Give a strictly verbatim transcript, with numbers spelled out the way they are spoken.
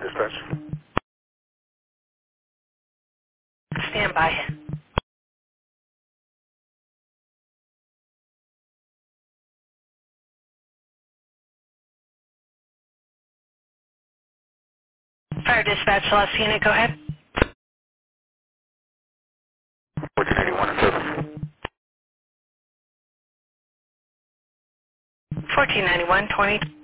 dispatch. Stand by. Fire dispatch, last unit, go ahead. fourteen ninety-one in service. fourteen ninety-one, twenty.